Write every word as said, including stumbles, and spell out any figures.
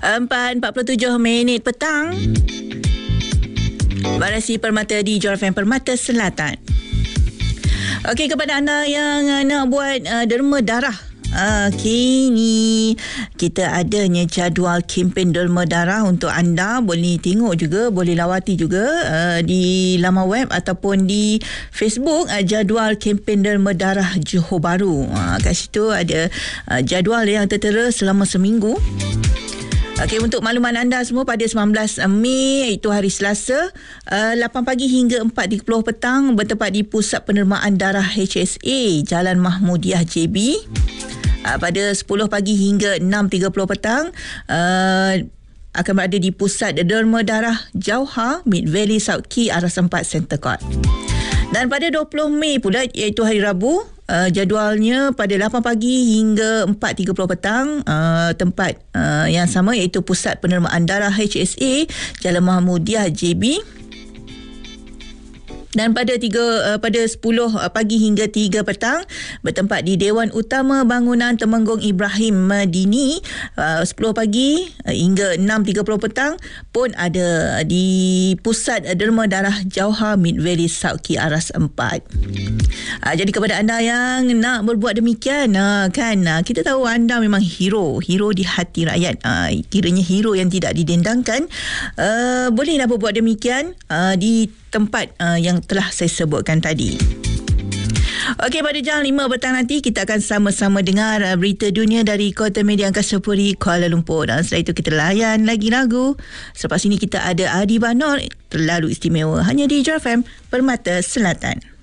empat empat puluh tujuh minit petang. Variasi Permata di J F M Permata Selatan. Okey, kepada anda yang uh, nak buat uh, derma darah, uh, kini kita adanya jadual kempen derma darah untuk anda. Boleh tengok juga, boleh lawati juga uh, di laman web ataupun di Facebook, uh, jadual kempen derma darah Johor Bahru. Uh, kat situ ada uh, jadual yang tertera selama seminggu. Okey, untuk makluman anda semua, pada sembilan belas Mei, itu hari Selasa, uh, lapan pagi hingga empat tiga puluh petang, bertempat di Pusat Pendermaan Darah H S A, Jalan Mahmudiah J B. Uh, pada sepuluh pagi hingga enam tiga puluh petang, uh, akan berada di Pusat Derma Darah Jauhar, Mid Valley South Key, arah empat Center Court. Dan pada dua puluh Mei pula, iaitu hari Rabu, uh, jadualnya pada lapan pagi hingga empat tiga puluh petang, uh, tempat uh, yang sama, iaitu Pusat Pendermaan Darah H S A, Jalan Mahmudiah J B. Dan pada tiga uh, pada sepuluh pagi hingga tiga petang, bertempat di Dewan Utama Bangunan Temenggung Ibrahim Madini. uh, sepuluh pagi uh, hingga enam tiga puluh petang pun ada di Pusat Derma Darah Jauhar, Mid Valley South Key, Aras empat. uh, Jadi kepada anda yang nak berbuat demikian, uh, kan uh, kita tahu anda memang hero Hero di hati rakyat, uh, kiranya hero yang tidak didendangkan. uh, Bolehlah berbuat demikian uh, di tempat uh, yang telah saya sebutkan tadi. Okey, pada jam lima petang nanti kita akan sama-sama dengar uh, berita dunia dari Kota Media Angkasa Puri, Kuala Lumpur. Dan setelah itu kita layan lagi lagu. Selepas ini kita ada Adi Banor, Terlalu Istimewa, hanya di J F M Permata Selatan.